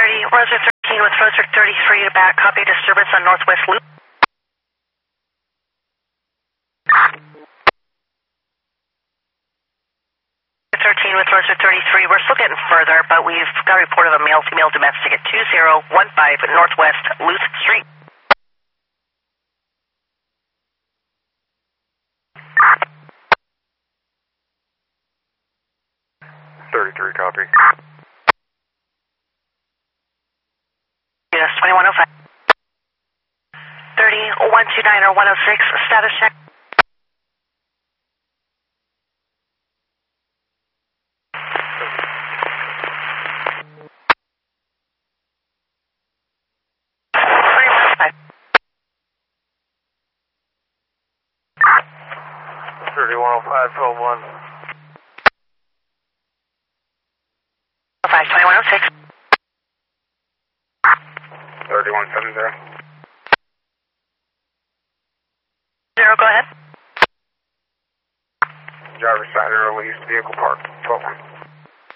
Roser 13 with Roser 33 to back. Copy disturbance on Northwest Loop. 13 with Roser 33. We're still getting further, but we've got a report of a male-female domestic at 2015 Northwest Luce Street. Copy. Yes, 2105. 30, 129 or 106, status check. Bye. 3105, 121. 2106. 3170. 0, go ahead. Driver side released, vehicle parked, 12-1.